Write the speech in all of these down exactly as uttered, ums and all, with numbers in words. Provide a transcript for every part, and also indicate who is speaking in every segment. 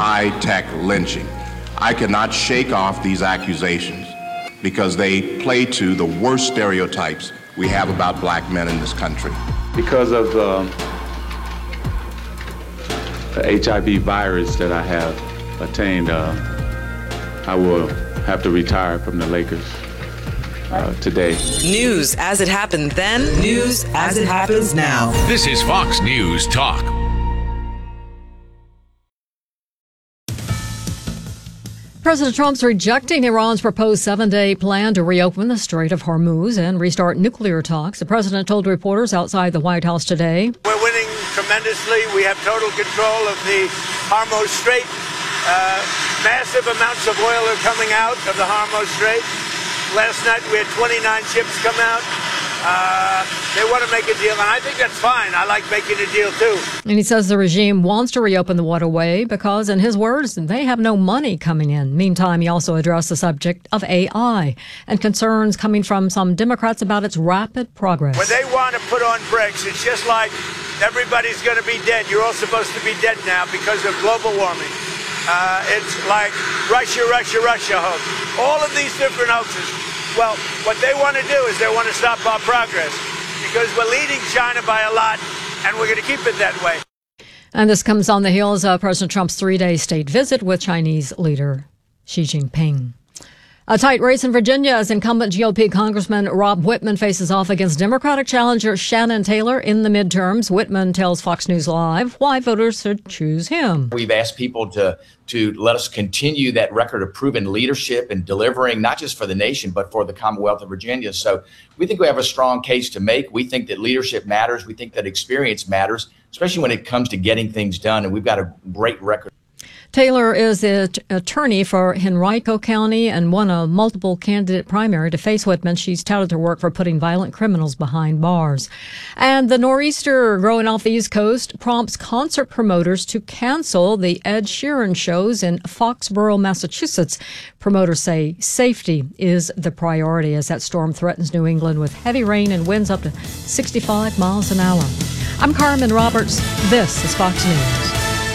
Speaker 1: high-tech lynching. I cannot shake off these accusations because they play to the worst stereotypes we have about black men in this country.
Speaker 2: Because of the, the H I V virus that I have attained, uh, I will have to retire from the Lakers uh, today.
Speaker 3: News as it happened then, news as it happens now.
Speaker 4: This is Fox News Talk.
Speaker 5: President Trump's rejecting Iran's proposed seven-day plan to reopen the Strait of Hormuz and restart nuclear talks. The president told reporters outside the White House today,
Speaker 6: "We're winning tremendously. We have total control of the Hormuz Strait. Uh, massive amounts of oil are coming out of the Hormuz Strait. Last night we had twenty-nine ships come out. Uh, they want to make a deal, and I think that's fine. I like making a deal, too."
Speaker 5: And he says the regime wants to reopen the waterway because, in his words, they have no money coming in. Meantime, he also addressed the subject of A I and concerns coming from some Democrats about its rapid progress.
Speaker 6: When they want to put on brakes, it's just like everybody's going to be dead. You're all supposed to be dead now because of global warming. Uh, it's like Russia, Russia, Russia hoax. All of these different hoaxes. Well, what they want to do is they want to stop our progress because we're leading China by a lot, and we're going to keep it that way.
Speaker 5: And this comes on the heels of President Trump's three-day state visit with Chinese leader Xi Jinping. A tight race in Virginia as incumbent G O P Congressman Rob Whitman faces off against Democratic challenger Shannon Taylor in the midterms. Whitman tells Fox News Live why voters should choose him.
Speaker 7: We've asked people to to let us continue that record of proven leadership and delivering not just for the nation, but for the Commonwealth of Virginia. So we think we have a strong case to make. We think that leadership matters. We think that experience matters, especially when it comes to getting things done. And we've got a great record.
Speaker 5: Taylor is the t- attorney for Henrico County and won a multiple candidate primary to face Whitman. She's touted her work for putting violent criminals behind bars. And the nor'easter growing off the East Coast prompts concert promoters to cancel the Ed Sheeran shows in Foxborough, Massachusetts. Promoters say safety is the priority as that storm threatens New England with heavy rain and winds up to sixty-five miles an hour. I'm Carmen Roberts. This is Fox News.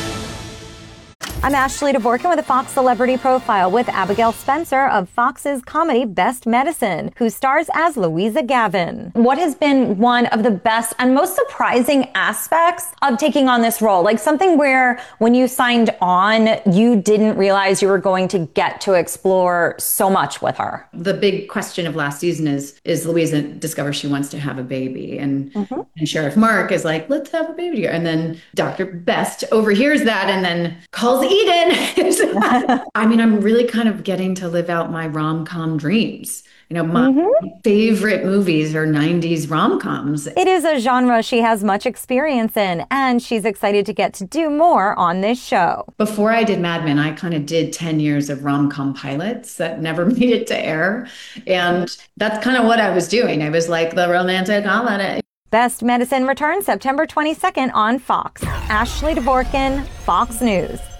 Speaker 8: I'm Ashley Dvorkin with a Fox Celebrity Profile with Abigail Spencer of Fox's comedy Best Medicine, who stars as Louisa Gavin. What has been one of the best and most surprising aspects of taking on this role? Like something where when you signed on, you didn't realize you were going to get to explore so much with her.
Speaker 9: The big question of last season is, is Louisa discovers she wants to have a baby. And, mm-hmm. and Sheriff Mark is like, let's have a baby together. And then Doctor Best overhears that and then calls Eden. I mean, I'm really kind of getting to live out my rom-com dreams. You know, my mm-hmm. favorite movies are nineties rom-coms.
Speaker 8: It is a genre she has much experience in, and she's excited to get to do more on this show.
Speaker 9: Before I did Mad Men, I kind of did ten years of rom-com pilots that never made it to air. And that's kind of what I was doing. I was like the romantic comedy.
Speaker 8: Best Medicine returns September twenty-second on Fox. Ashley Dvorkin, Fox News.